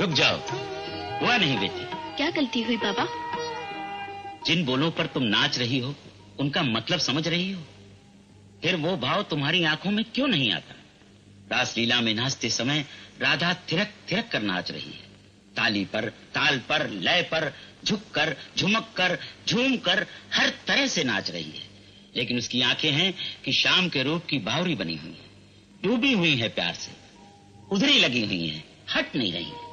रुक जाओ, हुआ नहीं बेटी। क्या गलती हुई बाबा? जिन बोलों पर तुम नाच रही हो उनका मतलब समझ रही हो? फिर वो भाव तुम्हारी आंखों में क्यों नहीं आता? रासलीला में नाचते समय राधा थिरक थिरक कर नाच रही है, ताली पर, ताल पर, लय पर, झुक कर, झुमक कर, झूम कर, हर तरह से नाच रही है। लेकिन उसकी आंखें हैं कि शाम के रूप की बावरी बनी हुई है, डूबी हुई है प्यार से, उधरी लगी हुई है, हट नहीं रही है।